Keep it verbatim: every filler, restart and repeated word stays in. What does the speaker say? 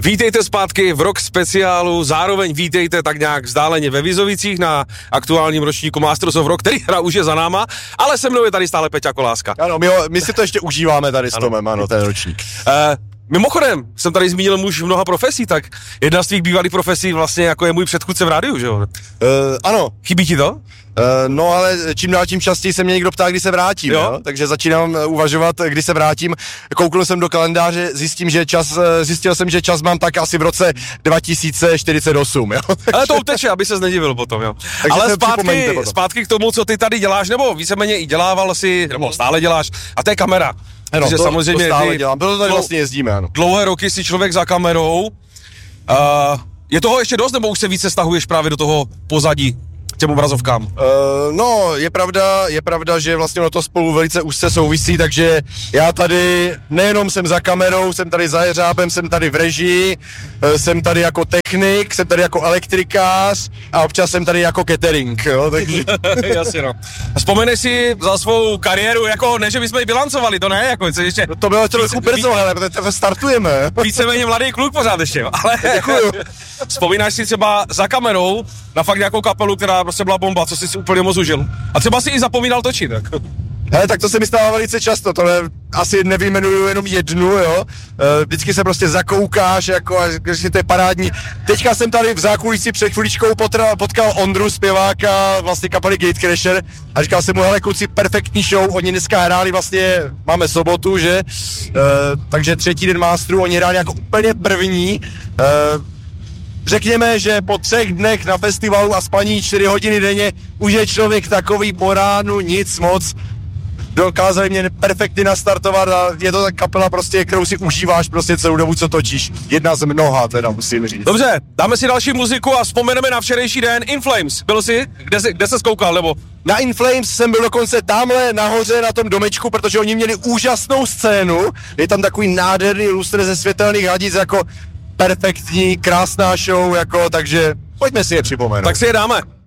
Vítejte zpátky v Rock speciálu, zároveň vítejte tak nějak vzdáleně ve Vizovicích na aktuálním ročníku Masters of Rock, který hra už je za náma, ale se mnou je tady stále Peťa Koláska. Ano, my, ho, my si to ještě užíváme tady s ano. Tomem, ano, ten ročník. Uh, mimochodem, jsem tady zmínil muž mnoha profesí, tak jedna z tvých bývalých profesí vlastně jako je můj předchůdce v rádiu, že jo? Uh, ano. Chybí ti to? Uh, no ale čím dál tím častěji se mě někdo ptá, kdy se vrátím, jo? Jo? Takže začínám uvažovat, kdy se vrátím. Kouknul jsem do kalendáře, zjistím, že čas, zjistil jsem, že čas mám tak asi v roce dva tisíce čtyřicet osm, jo? Ale to uteče, aby ses nedivil potom, jo. Takže ale zpátky, zpátky k tomu, co ty tady děláš, nebo víceméně i dělával si, nebo stále děláš, a to je kamera. Ano, to, samozřejmě to stále dělám, proto tady vlastně jezdíme, ano. Dlouhé roky si člověk za kamerou. Uh, je toho ještě dost, nebo už se více stahuješ právě do toho pozadí? Těm obrazovkám. Uh, no, je pravda, je pravda, že vlastně ono to spolu velice úzce souvisí, takže já tady nejenom jsem za kamerou, jsem tady za jeřábem, jsem tady v režii, jsem tady jako technik, jsem tady jako elektrikář a občas jsem tady jako catering, jo, takže... Jasně, no. Vzpomeneš si za svou kariéru, jako ne, že bychom ji bilancovali, to ne, jako co ještě... No to bylo trochu brzo, ale protože startujeme. Víceméně mladý kluk pořád ještě, jo, ale... Děkuju. Vzpomínáš si třeba za kamerou na fakt nějakou kapelu, která prostě byla bomba, co jsi si úplně moc užil. A třeba si i zapomínal točit, tak. Hele, tak to se mi stává velice často, to ne, asi nevyjmenuju jenom jednu, jo. E, vždycky se prostě zakoukáš, jako, a že to je parádní. Teďka jsem tady v zákulisí před chvíličkou potra, potkal Ondru, zpěváka vlastně kapely Gatecrasher a říkal jsem mu, hele kluci, perfektní show, oni dneska hráli vlastně, máme sobotu, že, e, takže třetí den Masterů, oni hráli jako úplně první. E, Řekněme, že po třech dnech na festivalu a spaní čtyři hodiny denně už je člověk takový po ránu, nic moc. Dokázali mě perfektně nastartovat a je to tak kapela prostě, kterou si užíváš prostě celou dobu, co točíš. Jedna z mnoha, teda musím říct. Dobře, dáme si další muziku a vzpomeneme na včerejší den. In Flames, byl jsi? Kde jsi, kde jsi zkoukal, nebo? Na In Flames jsem byl dokonce tamhle nahoře na tom domečku, protože oni měli úžasnou scénu. Je tam takový nádherný lustr ze světelných hadic, jako perfektní, krásná show, jako, takže pojďme si je připomenout. Tak si je dáme.